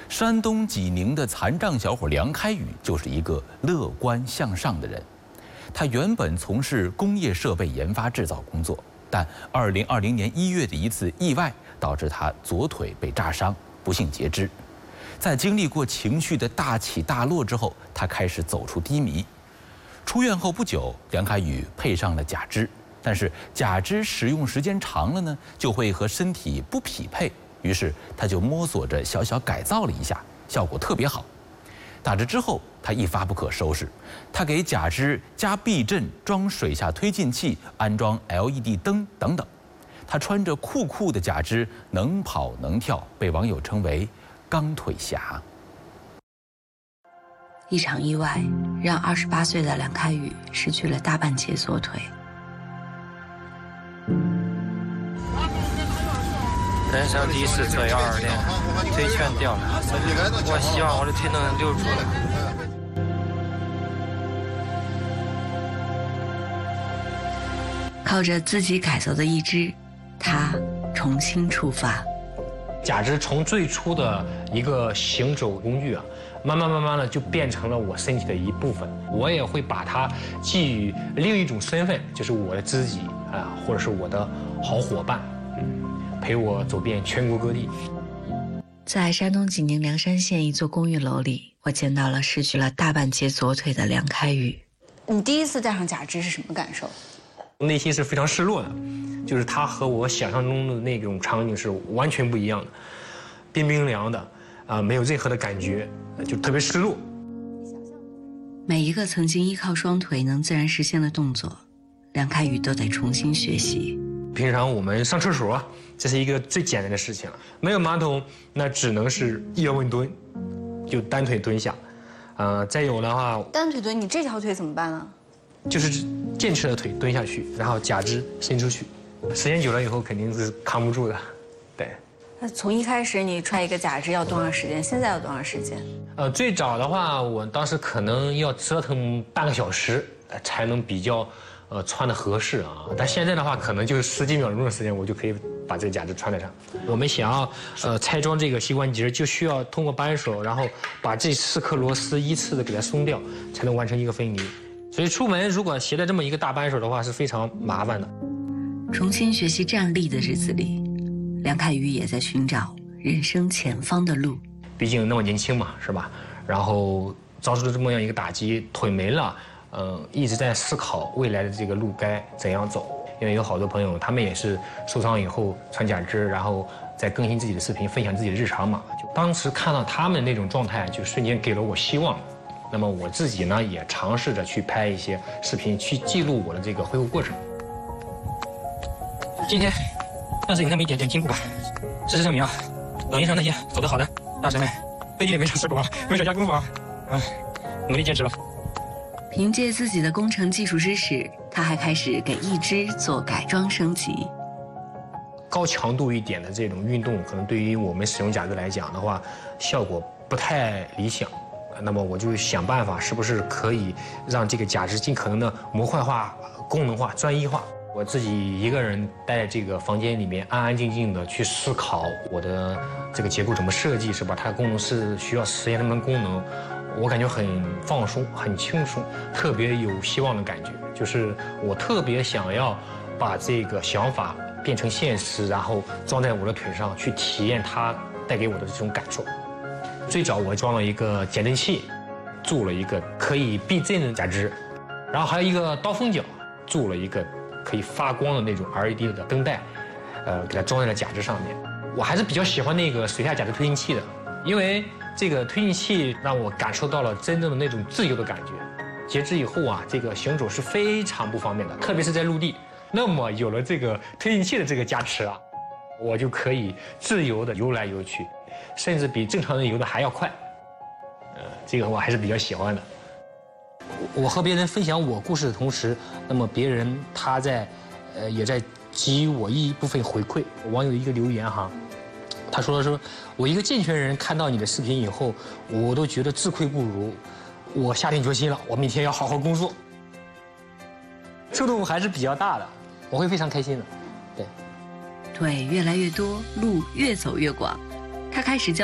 山东济宁的残障小伙梁开宇就是一个乐观向上的人。他原本从事工业设备研发制造工作，但2020年1月的一次意外导致他左腿被炸伤，不幸截肢。在经历过情绪的大起大落之后，他开始走出低迷。出院后不久，梁开宇配上了假肢，但是假肢使用时间长了呢，就会和身体不匹配。于是他就摸索着小小改造了一下，效果特别好。打这之后，他一发不可收拾。他给假肢加避震、装水下推进器、安装 LED 灯等等。他穿着酷酷的假肢，能跑能跳，被网友称为“钢腿侠”。 一场意外让28岁的梁开宇失去了大半截左腿。 人生第一次做122练，腿全掉了。我希望我的腿能留住。 靠着自己改造的义肢，他重新出发。 假肢从最初的一个行走工具啊，慢慢的就变成了我身体的一部分。我也会把它寄予另一种身份，就是我的知己啊，或者是我的好伙伴，陪我走遍全国各地。 在山东济宁凉山县一座公寓楼里，我见到了失去了大半截左腿的梁开宇。 你第一次戴上假肢是什么感受？ 内心是非常失落的，就是它和我想象中的那种场景是完全不一样的，冰冰凉的，没有任何的感觉，就特别失落。 每一个曾经依靠双腿能自然实现的动作，梁开宇都得重新学习。 平常我们上厕所，这是一个最简单的事情了，没有马桶，那只能是叶问蹲，就单腿蹲下，再有的话， 单腿蹲，你这条腿怎么办呢？ 就是健持的腿蹲下去，然后假肢伸出去，时间久了以后肯定是扛不住的，对。 那从一开始你穿一个假肢要多长时间？现在要多长时间？ 最早的话，我当时可能要折腾半个小时才能比较穿的合适啊。但现在的话，可能就是10几秒钟的时间，我就可以把这个假肢穿得上。我们想要拆装这个膝关节，就需要通过扳手，然后把这4颗螺丝依次的给它松掉，才能完成一个分离。所以出门如果携带这么一个大扳手的话，是非常麻烦的。 重新学习站立的日子里，梁开宇也在寻找人生前方的路。 毕竟那么年轻嘛，是吧？然后遭受了这么样一个打击，腿没了，一直在思考未来的这个路该怎样走。因为有好多朋友，他们也是受伤以后穿假肢，然后再更新自己的视频，分享自己的日常嘛。就当时看到他们那种状态，就瞬间给了我希望。那么我自己呢，也尝试着去拍一些视频，去记录我的这个恢复过程。 今天算是有那么一点点进步吧。事实证明啊，抖音上那些走得好的大神们，背地里没少吃苦啊，没少下功夫啊，努力坚持了。 凭借自己的工程技术知识，他还开始给义肢做改装升级。 高强度一点的这种运动，可能对于我们使用假肢来讲的话，效果不太理想。那么我就想办法，是不是可以让这个假肢尽可能的模块化、功能化、专一化。我自己一个人待在这个房间里面，安安静静的去思考我的这个结构怎么设计，是吧？它的功能是需要实现什么功能，我感觉很放松、很轻松，特别有希望的感觉。就是我特别想要把这个想法变成现实，然后装在我的腿上，去体验它带给我的这种感受。最早我装了一个减震器，铸了一个可以避震的假肢，然后还有一个刀锋角，铸了一个可以发光的那种 LED 的灯带，给它装在了假肢上面。我还是比较喜欢那个水下假肢推进器的，因为这个推进器让我感受到了真正的那种自由的感觉。截肢以后啊，这个行走是非常不方便的，特别是在陆地。那么有了这个推进器的这个加持啊，我就可以自由的游来游去。甚至比正常人游的还要快，这个我还是比较喜欢的。我和别人分享我故事的同时，那么别人他在，也在给予我一部分回馈。网友一个留言哈，他说我一个健全人看到你的视频以后，我都觉得自愧不如，我下定决心了，我明天要好好工作。触动还是比较大的，我会非常开心的，对。 腿越来越多，路越走越广，他开始教